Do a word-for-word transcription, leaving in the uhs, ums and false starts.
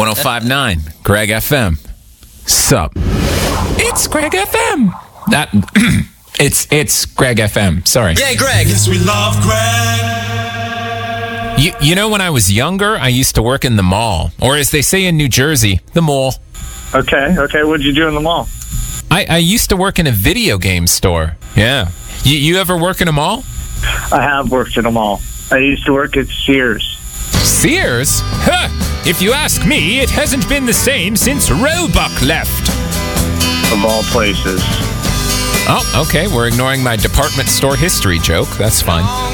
one oh five point nine, Greg F M. Sup? It's Greg F M. That, it's, it's Greg F M. Sorry. Yeah, Greg. Yes, we love Greg. You, you know, when I was younger, I used to work in the mall. Or as they say in New Jersey, the mall. Okay, okay. What'd you do in the mall? I, I used to work in a video game store. Yeah. You, you ever work in a mall? I have worked in a mall. I used to work at Sears. Sears? Huh! If you ask me, it hasn't been the same since Roebuck left. Of all places. Oh, okay. We're ignoring my department store history joke. That's fine.